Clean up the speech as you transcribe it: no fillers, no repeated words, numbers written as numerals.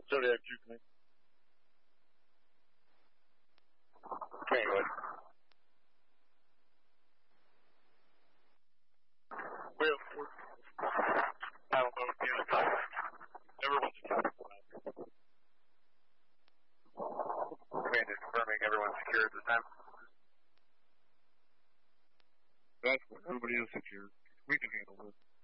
Zodiac Juke me. Okay, go ahead. Well, I don't know if you know. Everyone's command is confirming everyone's secure at this time. That's what everybody is secure. We can handle this.